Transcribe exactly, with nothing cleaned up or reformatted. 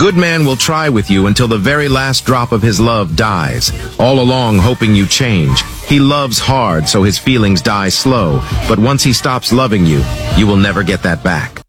good man will try with you until the very last drop of his love dies, all along hoping you change. He loves hard, so his feelings die slow, but once he stops loving you, you will never get that back.